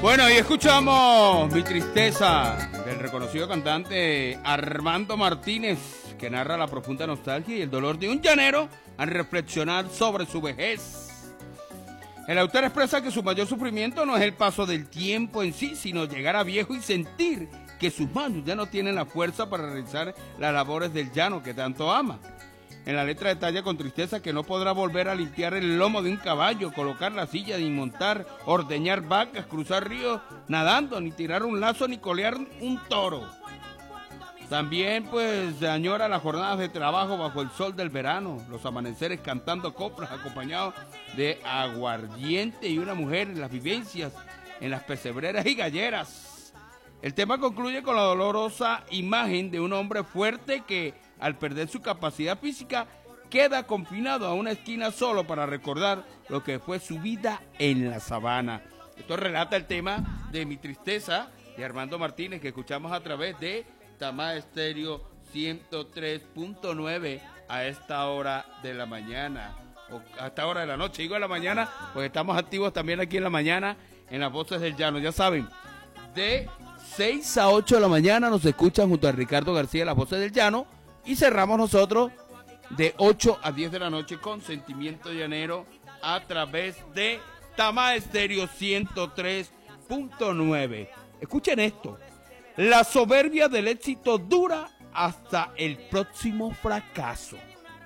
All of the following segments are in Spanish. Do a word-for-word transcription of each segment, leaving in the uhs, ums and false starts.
Bueno, y escuchamos Mi Tristeza del reconocido cantante Armando Martínez, que narra la profunda nostalgia y el dolor de un llanero al reflexionar sobre su vejez. El autor expresa que su mayor sufrimiento no es el paso del tiempo en sí, sino llegar a viejo y sentir que sus manos ya no tienen la fuerza para realizar las labores del llano que tanto ama. En la letra detalla con tristeza que no podrá volver a limpiar el lomo de un caballo, colocar la silla ni montar, ordeñar vacas, cruzar ríos nadando, ni tirar un lazo, ni colear un toro. También pues añora las jornadas de trabajo bajo el sol del verano, los amaneceres cantando coplas acompañados de aguardiente y una mujer, en las vivencias en las pesebreras y galleras. El tema concluye con la dolorosa imagen de un hombre fuerte que, al perder su capacidad física, queda confinado a una esquina solo para recordar lo que fue su vida en la sabana. Esto relata el tema de Mi Tristeza de Armando Martínez, que escuchamos a través de Tamá Estéreo ciento tres punto nueve a esta hora de la mañana, o a esta hora de la noche, digo de la mañana, pues estamos activos también aquí en la mañana en las Voces del Llano. Ya saben, de seis a ocho de la mañana nos escuchan junto a Ricardo García, las Voces del Llano, y cerramos nosotros de ocho a diez de la noche con Sentimiento Llanero a través de Tamá Estéreo ciento tres punto nueve. Escuchen esto: la soberbia del éxito dura hasta el próximo fracaso.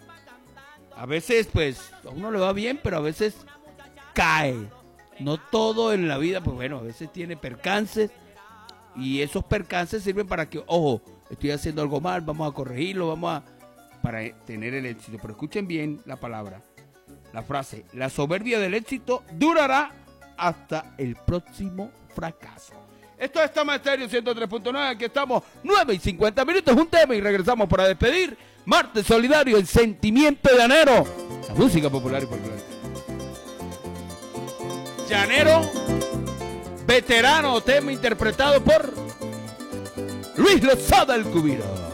A veces pues a uno le va bien, pero a veces cae. No todo en la vida, pues bueno, a veces tiene percances, y esos percances sirven para que, ojo, estoy haciendo algo mal, vamos a corregirlo, vamos a, para tener el éxito. Pero escuchen bien la palabra, la frase: la soberbia del éxito durará hasta el próximo fracaso. Esto es Tamá Estéreo ciento tres punto nueve, aquí estamos, nueve y cincuenta minutos, un tema y regresamos para despedir. Martes Solidario, el Sentimiento Llanero, la música popular y popular. Llanero, veterano, tema interpretado por Luis Lozada el Cubiro.